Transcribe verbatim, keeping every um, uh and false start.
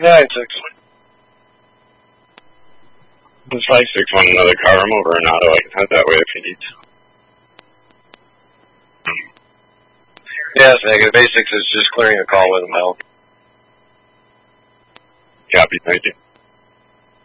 Nine six. It's five six one, another car. I'm over an auto. I can head that way if you need to. Yes, negative. A six is just clearing a call with a mile. Copy, thank you.